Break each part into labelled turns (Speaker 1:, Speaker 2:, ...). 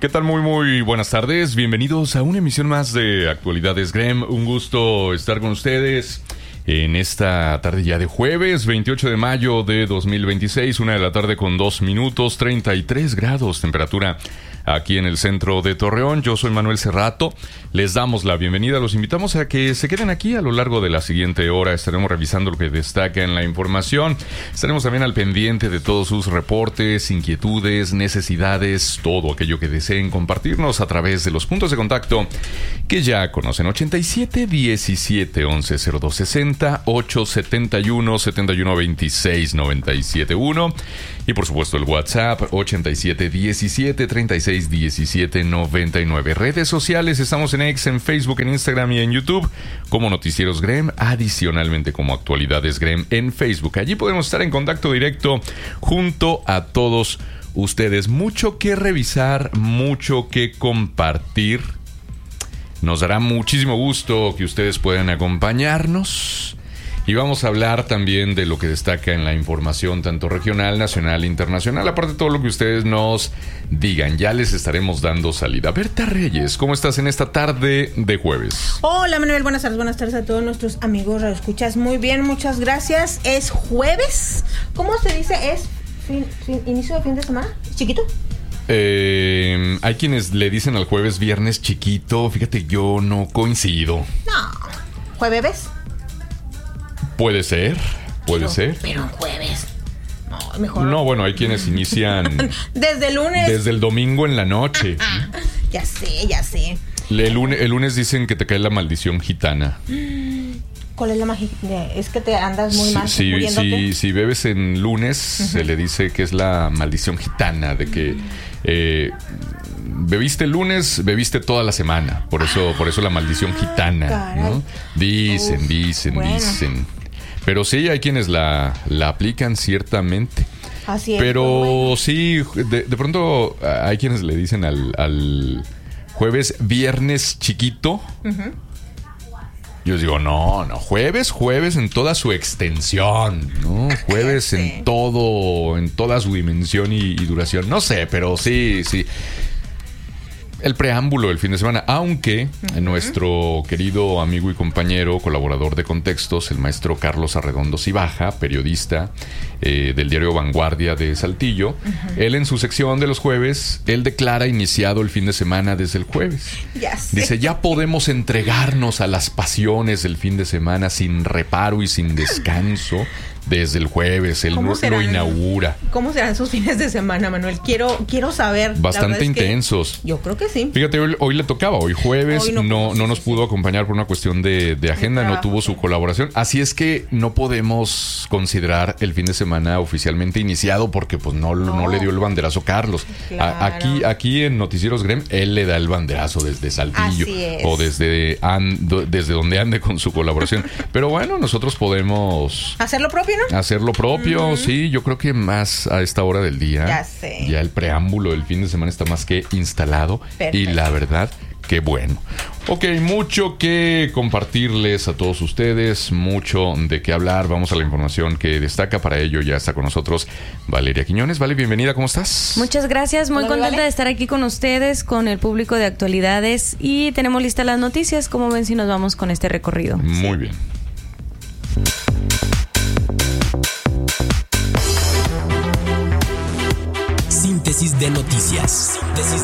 Speaker 1: ¿Qué tal? Muy buenas tardes. Bienvenidos a una emisión más de Actualidades GREM. Un gusto estar con ustedes en esta tarde ya de jueves, 28 de mayo de 2026, 1 de la tarde con 2 minutos, 33 grados temperatura aquí en el centro de Torreón. Yo soy Manuel Cerrato. Les damos la bienvenida. Los invitamos a que se queden aquí a lo largo de la siguiente hora. Estaremos revisando lo que destaca en la información. Estaremos también al pendiente de todos sus reportes, inquietudes, necesidades, todo aquello que deseen compartirnos a través de los puntos de contacto que ya conocen. 87 17 11 02 60, 871 71 26 97 1 y por supuesto el WhatsApp 87 17 36 17 99. Redes sociales, estamos en X, en Facebook, en Instagram y en YouTube como Noticieros GREM, adicionalmente como Actualidades GREM en Facebook. Allí podemos estar en contacto directo junto a todos ustedes. Mucho que revisar, mucho que compartir. Nos dará muchísimo gusto que ustedes puedan acompañarnos. Y vamos a hablar también de lo que destaca en la información, tanto regional, nacional e internacional. Aparte de todo lo que ustedes nos digan, ya les estaremos dando salida. Berta Reyes, ¿cómo estás en esta tarde de jueves?
Speaker 2: Hola Manuel, buenas tardes a todos nuestros amigos radioescuchas. Muy bien, muchas gracias. Es jueves. ¿Cómo se dice? ¿Es inicio de fin de semana? ¿Chiquito?
Speaker 1: Hay quienes le dicen al jueves viernes chiquito. Fíjate, yo no coincido.
Speaker 2: No, ¿jueves?
Speaker 1: Puede ser.
Speaker 2: Pero jueves. No, mejor.
Speaker 1: No, bueno, hay quienes inician
Speaker 2: desde el lunes.
Speaker 1: Desde el domingo en la noche.
Speaker 2: Ya sé.
Speaker 1: El lunes dicen que te cae la maldición gitana.
Speaker 2: ¿Cuál es la magia? Es que te andas muy mal.
Speaker 1: Si bebes en lunes, se le dice que es la maldición gitana, de que bebiste el lunes, bebiste toda la semana. Por eso la maldición gitana, ¿no? Dicen. Pero sí, hay quienes la aplican ciertamente.
Speaker 2: Así es.
Speaker 1: Pero sí, de pronto hay quienes le dicen al jueves viernes chiquito. Yo digo, no, jueves en toda su extensión, ¿no? Jueves en toda su dimensión y duración. No sé, pero sí. El preámbulo del fin de semana, aunque nuestro querido amigo y compañero, colaborador de Contextos, el maestro Carlos Arredondo Cibaja, periodista del diario Vanguardia de Saltillo, él en su sección de los jueves, él declara iniciado el fin de semana desde el jueves.
Speaker 2: Ya sé.
Speaker 1: Dice, ya podemos entregarnos a las pasiones del fin de semana sin reparo y sin descanso. Desde el jueves, él lo inaugura.
Speaker 2: ¿Cómo serán sus fines de semana, Manuel? Quiero saber.
Speaker 1: Bastante intensos.
Speaker 2: Yo creo que sí.
Speaker 1: Fíjate, hoy le tocaba, hoy jueves, no nos pudo acompañar por una cuestión de agenda, no tuvo su colaboración. Así es que no podemos considerar el fin de semana oficialmente iniciado porque pues no le dio el banderazo Carlos.
Speaker 2: Claro.
Speaker 1: Aquí en Noticieros GREM, él le da el banderazo desde Saltillo.
Speaker 2: Así es.
Speaker 1: O desde donde ande con su colaboración. Pero bueno, nosotros podemos
Speaker 2: hacer lo propio, ¿no?
Speaker 1: Hacer lo propio, sí, yo creo que más a esta hora del día.
Speaker 2: Ya sé.
Speaker 1: Ya el preámbulo del fin de semana está más que instalado.
Speaker 2: Perfecto.
Speaker 1: Y la verdad, qué bueno. Ok, mucho que compartirles a todos ustedes, mucho de qué hablar. Vamos a la información que destaca. Para ello ya está con nosotros Valeria Quiñones. Vale, bienvenida, ¿cómo estás?
Speaker 3: Muchas gracias, muy contenta de estar aquí con ustedes, con el público de Actualidades. Y tenemos listas las noticias. ¿Cómo ven si nos vamos con este recorrido?
Speaker 1: Muy bien.
Speaker 4: Síntesis de noticias.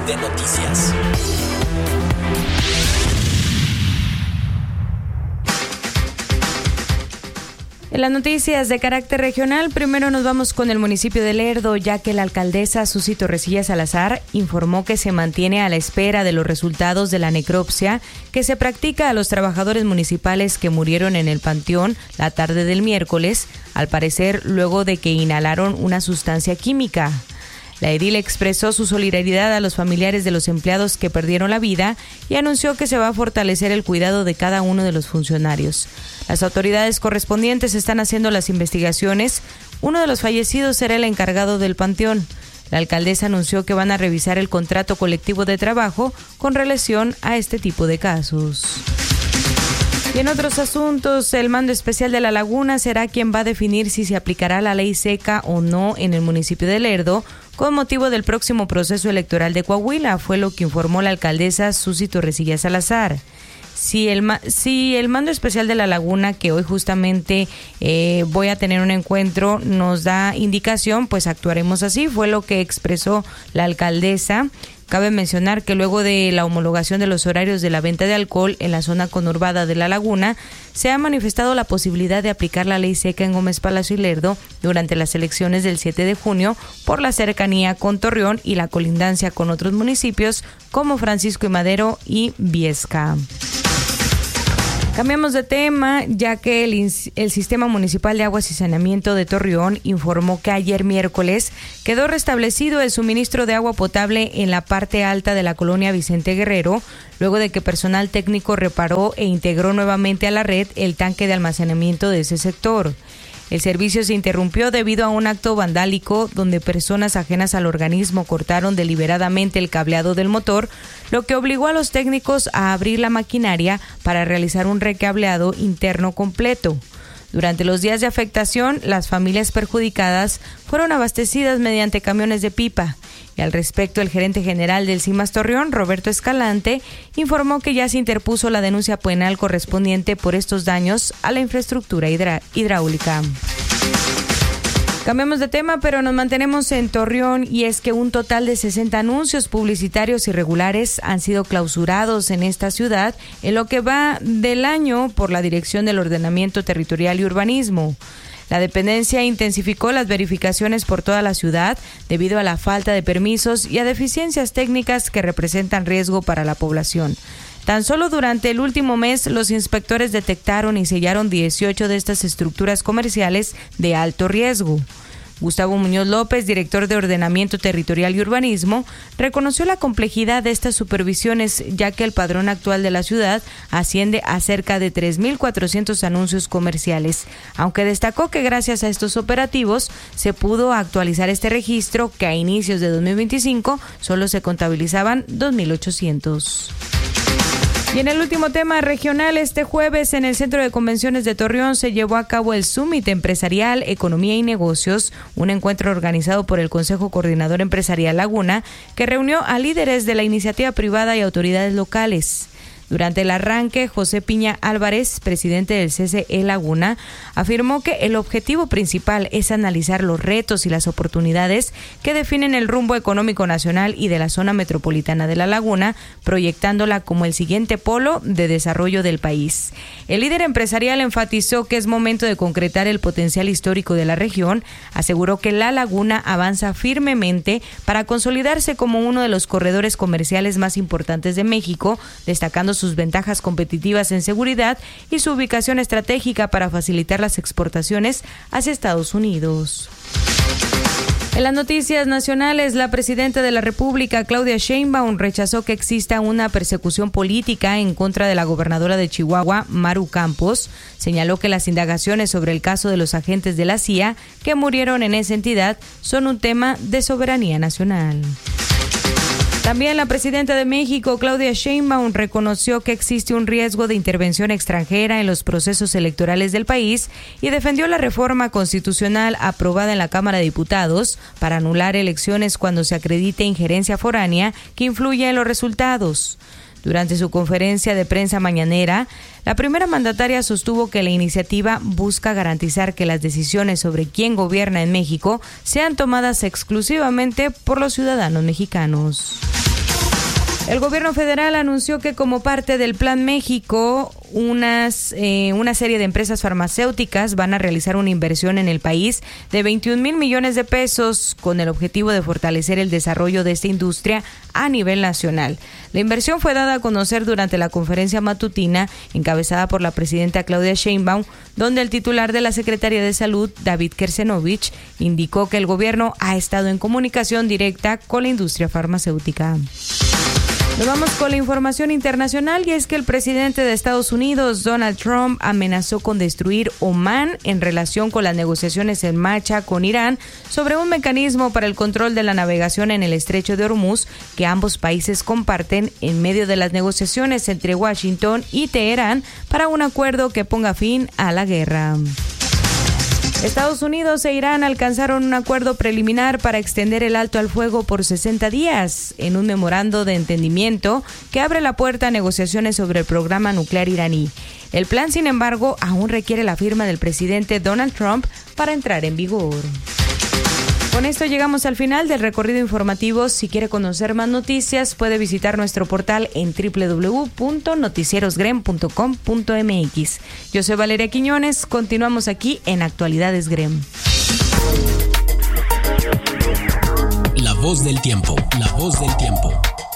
Speaker 3: En las noticias de carácter regional, primero nos vamos con el municipio de Lerdo, ya que la alcaldesa Susi Torrecilla Salazar informó que se mantiene a la espera de los resultados de la necropsia que se practica a los trabajadores municipales que murieron en el panteón la tarde del miércoles, al parecer luego de que inhalaron una sustancia química. La edil expresó su solidaridad a los familiares de los empleados que perdieron la vida y anunció que se va a fortalecer el cuidado de cada uno de los funcionarios. Las autoridades correspondientes están haciendo las investigaciones. Uno de los fallecidos será el encargado del panteón. La alcaldesa anunció que van a revisar el contrato colectivo de trabajo con relación a este tipo de casos. Y en otros asuntos, el Mando Especial de La Laguna será quien va a definir si se aplicará la ley seca o no en el municipio de Lerdo, con motivo del próximo proceso electoral de Coahuila, fue lo que informó la alcaldesa Susi Torrecilla Salazar. Si el mando especial de La Laguna, que hoy justamente voy a tener un encuentro, nos da indicación, pues actuaremos así, fue lo que expresó la alcaldesa. Cabe mencionar que luego de la homologación de los horarios de la venta de alcohol en la zona conurbada de La Laguna, se ha manifestado la posibilidad de aplicar la ley seca en Gómez Palacio y Lerdo durante las elecciones del 7 de junio por la cercanía con Torreón y la colindancia con otros municipios como Francisco y Madero y Viesca. Cambiamos de tema, ya que el Sistema Municipal de Aguas y Saneamiento de Torreón informó que ayer miércoles quedó restablecido el suministro de agua potable en la parte alta de la colonia Vicente Guerrero, luego de que personal técnico reparó e integró nuevamente a la red el tanque de almacenamiento de ese sector. El servicio se interrumpió debido a un acto vandálico donde personas ajenas al organismo cortaron deliberadamente el cableado del motor, lo que obligó a los técnicos a abrir la maquinaria para realizar un recableado interno completo. Durante los días de afectación, las familias perjudicadas fueron abastecidas mediante camiones de pipa. Y al respecto, el gerente general del CIMAS Torreón, Roberto Escalante, informó que ya se interpuso la denuncia penal correspondiente por estos daños a la infraestructura hidráulica. Cambiamos de tema, pero nos mantenemos en Torreón, y es que un total de 60 anuncios publicitarios irregulares han sido clausurados en esta ciudad en lo que va del año por la Dirección del Ordenamiento Territorial y Urbanismo. La dependencia intensificó las verificaciones por toda la ciudad debido a la falta de permisos y a deficiencias técnicas que representan riesgo para la población. Tan solo durante el último mes, los inspectores detectaron y sellaron 18 de estas estructuras comerciales de alto riesgo. Gustavo Muñoz López, director de Ordenamiento Territorial y Urbanismo, reconoció la complejidad de estas supervisiones, ya que el padrón actual de la ciudad asciende a cerca de 3.400 anuncios comerciales, aunque destacó que gracias a estos operativos se pudo actualizar este registro, que a inicios de 2025 solo se contabilizaban 2.800. Y en el último tema regional, este jueves en el Centro de Convenciones de Torreón se llevó a cabo el Summit Empresarial, Economía y Negocios, un encuentro organizado por el Consejo Coordinador Empresarial Laguna, que reunió a líderes de la iniciativa privada y autoridades locales. Durante el arranque, José Piña Álvarez, presidente del CCE Laguna, afirmó que el objetivo principal es analizar los retos y las oportunidades que definen el rumbo económico nacional y de la zona metropolitana de La Laguna, proyectándola como el siguiente polo de desarrollo del país. El líder empresarial enfatizó que es momento de concretar el potencial histórico de la región, aseguró que La Laguna avanza firmemente para consolidarse como uno de los corredores comerciales más importantes de México, destacando sus ventajas competitivas en seguridad y su ubicación estratégica para facilitar las exportaciones hacia Estados Unidos. En las noticias nacionales, la presidenta de la República, Claudia Sheinbaum, rechazó que exista una persecución política en contra de la gobernadora de Chihuahua, Maru Campos. Señaló que las indagaciones sobre el caso de los agentes de la CIA que murieron en esa entidad son un tema de soberanía nacional. También la presidenta de México, Claudia Sheinbaum, reconoció que existe un riesgo de intervención extranjera en los procesos electorales del país y defendió la reforma constitucional aprobada en la Cámara de Diputados para anular elecciones cuando se acredite injerencia foránea que influya en los resultados. Durante su conferencia de prensa mañanera, la primera mandataria sostuvo que la iniciativa busca garantizar que las decisiones sobre quién gobierna en México sean tomadas exclusivamente por los ciudadanos mexicanos. El gobierno federal anunció que como parte del Plan México, una serie de empresas farmacéuticas van a realizar una inversión en el país de 21,000 millones de pesos con el objetivo de fortalecer el desarrollo de esta industria a nivel nacional. La inversión fue dada a conocer durante la conferencia matutina encabezada por la presidenta Claudia Sheinbaum, donde el titular de la Secretaría de Salud, David Kersenovich, indicó que el gobierno ha estado en comunicación directa con la industria farmacéutica. Nos vamos con la información internacional, y es que el presidente de Estados Unidos, Donald Trump, amenazó con destruir Omán en relación con las negociaciones en marcha con Irán sobre un mecanismo para el control de la navegación en el estrecho de Hormuz que ambos países comparten en medio de las negociaciones entre Washington y Teherán para un acuerdo que ponga fin a la guerra. Estados Unidos e Irán alcanzaron un acuerdo preliminar para extender el alto al fuego por 60 días en un memorando de entendimiento que abre la puerta a negociaciones sobre el programa nuclear iraní. El plan, sin embargo, aún requiere la firma del presidente Donald Trump para entrar en vigor. Con esto llegamos al final del recorrido informativo. Si quiere conocer más noticias, puede visitar nuestro portal en www.noticierosgrem.com.mx. Yo soy Valeria Quiñones. Continuamos aquí en Actualidades Grem.
Speaker 4: La voz del tiempo. La voz del tiempo.